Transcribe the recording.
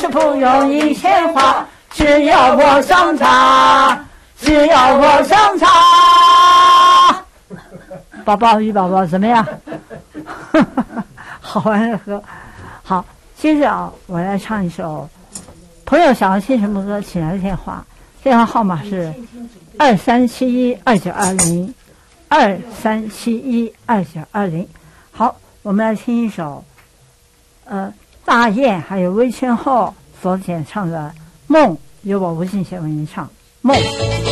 是不用一钱花，只要我上茶，只要我上茶。宝宝与宝宝怎么样？好玩的歌。好，接着啊，我来唱一首朋友想要听什么歌，请来电话，电话号码是23712920，23712920。好，我们来听一首大雁还有魏千后所演唱的《梦》，由我吴信贤为您唱《梦》。